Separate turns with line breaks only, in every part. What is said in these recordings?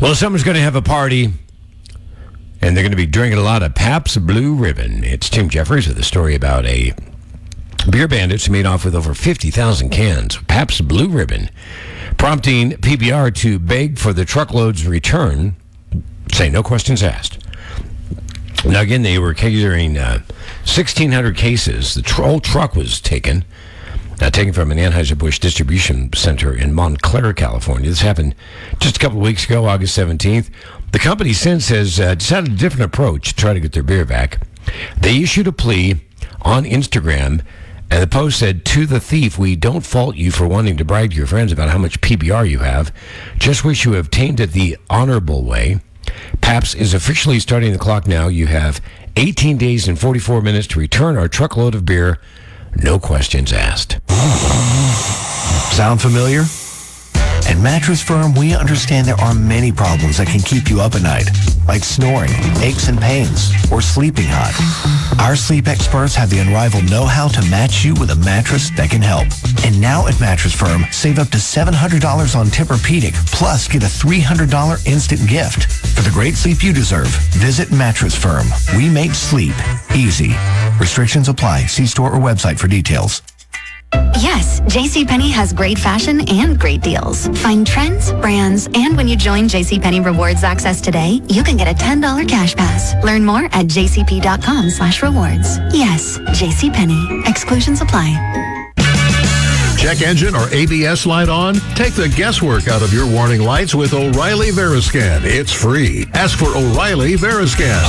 Well, someone's going to have a party, and they're going to be drinking a lot of Pabst Blue Ribbon. It's Tim Jeffries with a story about a beer bandits who made off with over 50,000 cans of Pabst Blue Ribbon, prompting PBR to beg for the truckload's return, saying no questions asked. Now, again, they were catering 1,600 cases. The whole truck was taken from an Anheuser-Busch distribution center in Montclair, California. This happened just a couple of weeks ago, August 17th. The company since has decided a different approach to try to get their beer back. They issued a plea on Instagram, and the post said, "To the thief, we don't fault you for wanting to brag to your friends about how much PBR you have. Just wish you obtained it the honorable way. Pabst is officially starting the clock now. You have 18 days and 44 minutes to return our truckload of beer. No questions asked."
Sound familiar? At Mattress Firm, we understand there are many problems that can keep you up at night, like snoring, aches and pains, or sleeping hot. Our sleep experts have the unrivaled know-how to match you with a mattress that can help. And now at Mattress Firm, save up to $700 on Tempur-Pedic, plus get a $300 instant gift. For the great sleep you deserve, visit Mattress Firm. We make sleep easy. Restrictions apply. See store or website for details.
Yes, JCPenney has great fashion and great deals. Find trends, brands, and when you join JCPenney Rewards Access today, you can get a $10 cash pass. Learn more at jcp.com/rewards. Yes, JCPenney. Exclusions apply.
Check engine or ABS light on? Take the guesswork out of your warning lights with O'Reilly Veriscan. It's free. Ask for O'Reilly Veriscan.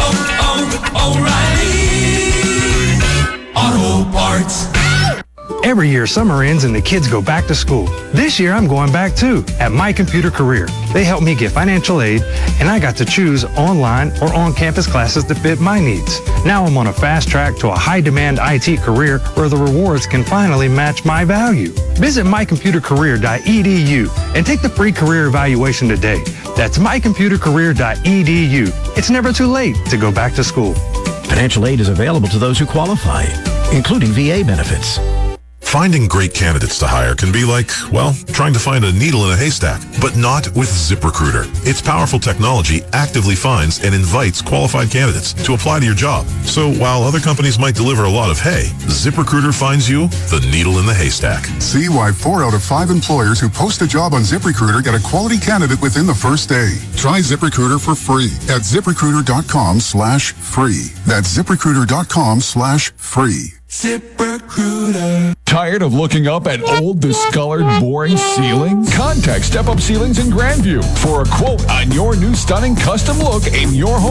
O'Reilly Auto Parts.
Every year, summer ends and the kids go back to school. This year, I'm going back too, at My Computer Career. They helped me get financial aid, and I got to choose online or on-campus classes that fit my needs. Now I'm on a fast track to a high-demand IT career where the rewards can finally match my value. Visit mycomputercareer.edu and take the free career evaluation today. That's mycomputercareer.edu. It's never too late to go back to school.
Financial aid is available to those who qualify, including VA benefits.
Finding great candidates to hire can be like, well, trying to find a needle in a haystack, but not with ZipRecruiter. Its powerful technology actively finds and invites qualified candidates to apply to your job. So while other companies might deliver a lot of hay, ZipRecruiter finds you the needle in the haystack.
See why 4 out of 5 employers who post a job on ZipRecruiter get a quality candidate within the first day. Try ZipRecruiter for free at ZipRecruiter.com/free. That's ZipRecruiter.com/free.
ZipRecruiter.
Tired of looking up at old, discolored, boring ceilings? Contact Step Up Ceilings in Grandview for a quote on your new stunning custom look in your home.